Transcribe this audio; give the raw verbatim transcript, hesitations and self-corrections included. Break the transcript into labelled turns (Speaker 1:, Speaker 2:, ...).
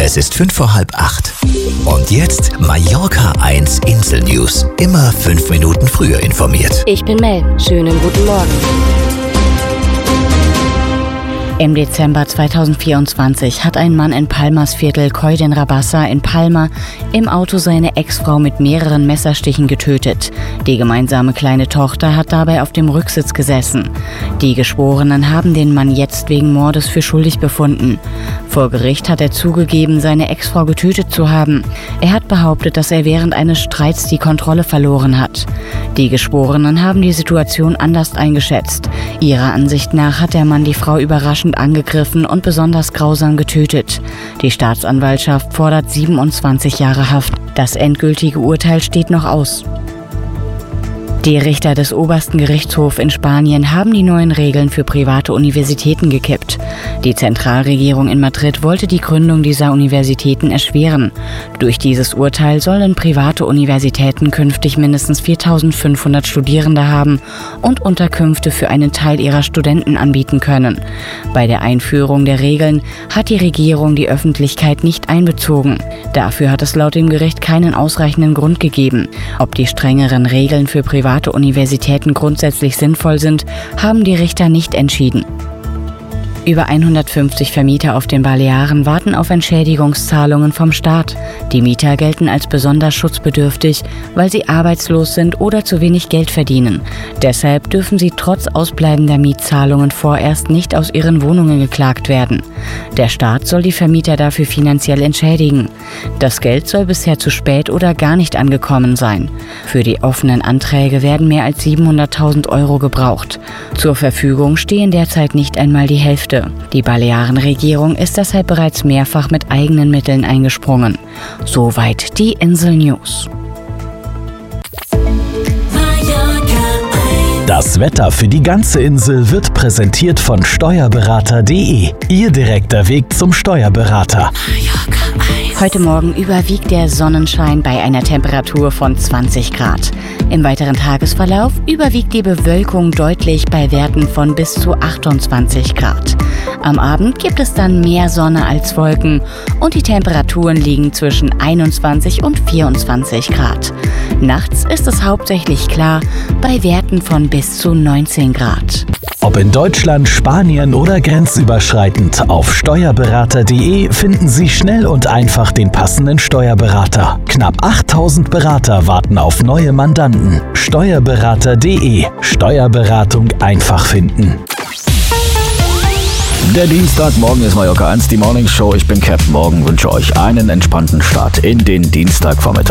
Speaker 1: Es ist fünf vor halb acht. Und jetzt Mallorca eins Insel News. Immer fünf Minuten früher informiert.
Speaker 2: Ich bin Mel. Schönen guten Morgen. Im Dezember zweitausendvierundzwanzig hat ein Mann in Palmas Viertel Coll de Rabassa in Palma im Auto seine Ex-Frau mit mehreren Messerstichen getötet. Die gemeinsame kleine Tochter hat dabei auf dem Rücksitz gesessen. Die Geschworenen haben den Mann jetzt wegen Mordes für schuldig befunden. Vor Gericht hat er zugegeben, seine Ex-Frau getötet zu haben. Er hat behauptet, dass er während eines Streits die Kontrolle verloren hat. Die Geschworenen haben die Situation anders eingeschätzt. Ihrer Ansicht nach hat der Mann die Frau überraschend angegriffen und besonders grausam getötet. Die Staatsanwaltschaft fordert siebenundzwanzig Jahre Haft. Das endgültige Urteil steht noch aus. Die Richter des obersten Gerichtshofs in Spanien haben die neuen Regeln für private Universitäten gekippt. Die Zentralregierung in Madrid wollte die Gründung dieser Universitäten erschweren. Durch dieses Urteil sollen private Universitäten künftig mindestens viertausendfünfhundert Studierende haben und Unterkünfte für einen Teil ihrer Studenten anbieten können. Bei der Einführung der Regeln hat die Regierung die Öffentlichkeit nicht einbezogen. Dafür hat es laut dem Gericht keinen ausreichenden Grund gegeben. Ob die strengeren Regeln für private Universitäten grundsätzlich sinnvoll sind, haben die Richter nicht entschieden. Über hundertfünfzig Vermieter auf den Balearen warten auf Entschädigungszahlungen vom Staat. Die Mieter gelten als besonders schutzbedürftig, weil sie arbeitslos sind oder zu wenig Geld verdienen. Deshalb dürfen sie trotz ausbleibender Mietzahlungen vorerst nicht aus ihren Wohnungen geklagt werden. Der Staat soll die Vermieter dafür finanziell entschädigen. Das Geld soll bisher zu spät oder gar nicht angekommen sein. Für die offenen Anträge werden mehr als siebenhunderttausend Euro gebraucht. Zur Verfügung stehen derzeit nicht einmal die Hälfte. Die Balearenregierung ist deshalb bereits mehrfach mit eigenen Mitteln eingesprungen. Soweit die Insel News.
Speaker 3: Das Wetter für die ganze Insel wird präsentiert von Steuerberater punkt de. Ihr direkter Weg zum Steuerberater.
Speaker 2: Heute Morgen überwiegt der Sonnenschein bei einer Temperatur von zwanzig Grad. Im weiteren Tagesverlauf überwiegt die Bewölkung deutlich bei Werten von bis zu achtundzwanzig Grad. Am Abend gibt es dann mehr Sonne als Wolken und die Temperaturen liegen zwischen einundzwanzig und vierundzwanzig Grad. Nachts ist es hauptsächlich klar bei Werten von bis zu neunzehn Grad.
Speaker 3: Ob in Deutschland, Spanien oder grenzüberschreitend, auf Steuerberater punkt de finden Sie schnell und einfach den passenden Steuerberater. Knapp achttausend Berater warten auf neue Mandanten. Steuerberater punkt de. Steuerberatung einfach finden.
Speaker 4: Der Dienstagmorgen ist Mallorca eins, die Morning Show. Ich bin Captain Morgan, wünsche euch einen entspannten Start in den Dienstagvormittag.